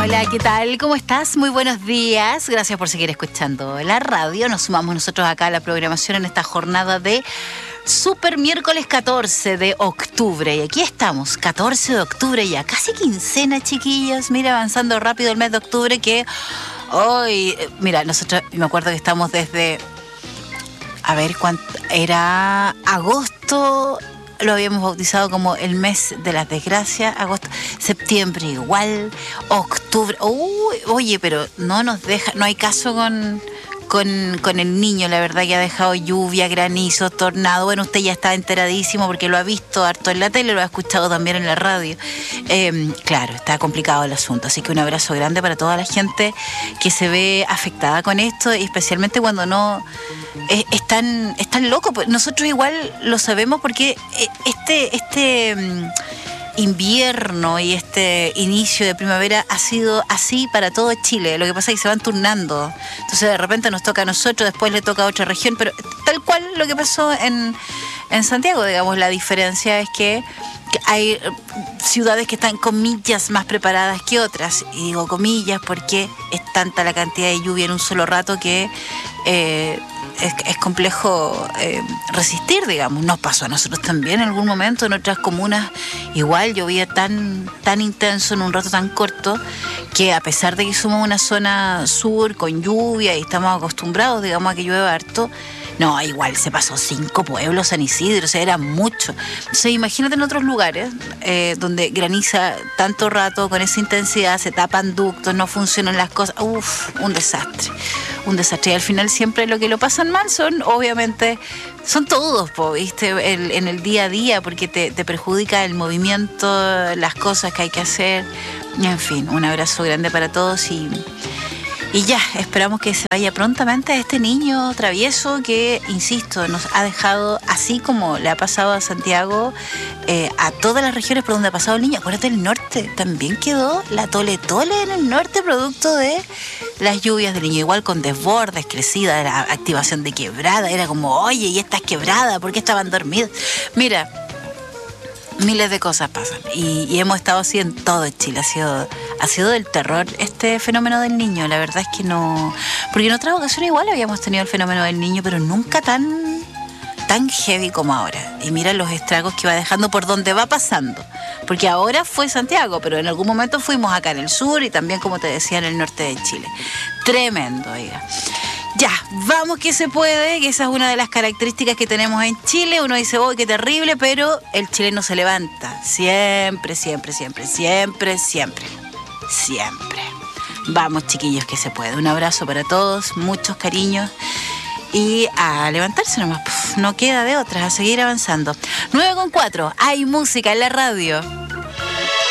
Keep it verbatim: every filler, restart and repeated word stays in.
Hola, ¿qué tal? ¿Cómo estás? Muy buenos días. Gracias por seguir escuchando la radio. Nos sumamos nosotros acá a la programación en esta jornada de Super Miércoles catorce de octubre. Y aquí estamos, catorce de octubre ya, casi quincena, chiquillos. Mira, avanzando rápido el mes de octubre que hoy, mira, nosotros, me acuerdo que estamos desde, a ver, ¿cuánto? Era agosto. Lo habíamos bautizado como el mes de las desgracias, agosto, septiembre igual, octubre. Uy, oye, pero no nos deja, no hay caso con, con, con el niño, la verdad que ha dejado lluvia, granizo, tornado. Bueno, usted ya está enteradísimo porque lo ha visto harto en la tele, lo ha escuchado también en la radio. Eh, claro, está complicado el asunto, así que un abrazo grande para toda la gente que se ve afectada con esto, y especialmente cuando no... Es, es, tan, es tan loco. Nosotros igual lo sabemos porque este, este um, invierno y este inicio de primavera ha sido así para todo Chile. Lo que pasa es que se van turnando. Entonces de repente nos toca a nosotros, después le toca a otra región, pero tal cual lo que pasó en, en Santiago, digamos. La diferencia es que hay ciudades que están, comillas, más preparadas que otras. Y digo comillas porque es tanta la cantidad de lluvia en un solo rato que... Eh, Es, es complejo eh, resistir, digamos. Nos pasó a nosotros también en algún momento, en otras comunas igual llovía tan, tan intenso en un rato tan corto que, a pesar de que somos una zona sur con lluvia y estamos acostumbrados, digamos, a que llueva harto, no, igual se pasó cinco pueblos, San Isidro, o sea, era mucho. Entonces imagínate en otros lugares eh, donde graniza tanto rato con esa intensidad, se tapan ductos, no funcionan las cosas. Uf, un desastre, un desastre. Y al final siempre lo que lo pasan mal son, obviamente, son todos, po, ¿viste? El, en el día a día, porque te, te perjudica el movimiento, las cosas que hay que hacer. En fin, un abrazo grande para todos y... Y ya, esperamos que se vaya prontamente a este niño travieso que, insisto, nos ha dejado, así como le ha pasado a Santiago, eh, a todas las regiones por donde ha pasado el niño. Acuérdate, el norte también quedó la tole tole en el norte, producto de las lluvias del niño. Igual con desbordes, crecida, la activación de quebrada. Era como, oye, ¿y estas quebradas? ¿Por qué estaban dormidas? Mira... Miles de cosas pasan y, y hemos estado así en todo Chile. Ha sido, ha sido del terror este fenómeno del niño. La verdad es que no... Porque en otras ocasiones igual habíamos tenido el fenómeno del niño, pero nunca tan, tan heavy como ahora. Y mira los estragos que va dejando por donde va pasando. Porque ahora fue Santiago, pero en algún momento fuimos acá en el sur y también, como te decía, en el norte de Chile. Tremendo, oiga. Ya, vamos que se puede, que esa es una de las características que tenemos en Chile. Uno dice, oh, qué terrible, pero el chileno se levanta. Siempre, siempre, siempre, siempre, siempre, siempre. Vamos, chiquillos, que se puede. Un abrazo para todos, muchos cariños. Y a levantarse nomás, Puf, no queda de otras, a seguir avanzando. nueve con cuatro, hay música en la radio.